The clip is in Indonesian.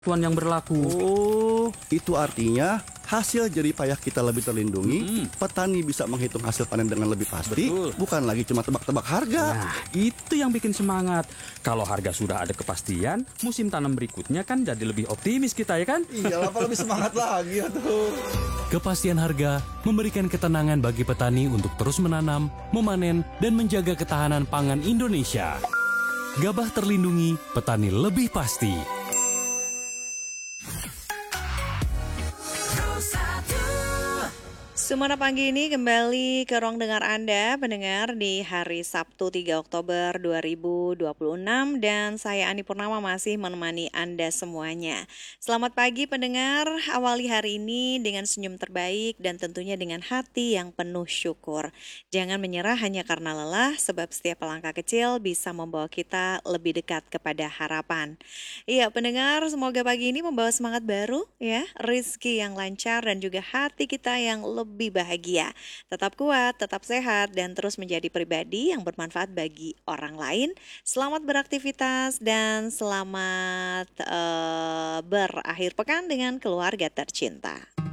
Tuan yang berlaku. Oh, itu artinya hasil jerih payah kita lebih terlindungi, petani bisa menghitung hasil panen dengan lebih pasti, Betul. bukan lagi cuma tebak-tebak harga. Nah, itu yang bikin semangat. Kalau harga sudah ada kepastian, musim tanam berikutnya kan jadi lebih optimis kita, ya kan? Iyalah, apa lebih semangat lagi ya tuh. Kepastian harga memberikan ketenangan bagi petani untuk terus menanam, memanen, dan menjaga ketahanan pangan Indonesia. Gabah terlindungi, petani lebih pasti. Sumana pagi ini kembali ke ruang dengar Anda, pendengar di hari Sabtu 3 Oktober 2026 dan saya Ani Purnama masih menemani Anda semuanya. Selamat pagi pendengar, awali hari ini dengan senyum terbaik dan tentunya dengan hati yang penuh syukur. Jangan menyerah hanya karena lelah, sebab setiap langkah kecil bisa membawa kita lebih dekat kepada harapan. Iya pendengar, semoga pagi ini membawa semangat baru ya, rezeki yang lancar dan juga hati kita yang lebih bahagia. Tetap kuat, tetap sehat, dan terus menjadi pribadi yang bermanfaat bagi orang lain. Selamat beraktivitas dan selamat berakhir pekan dengan keluarga tercinta.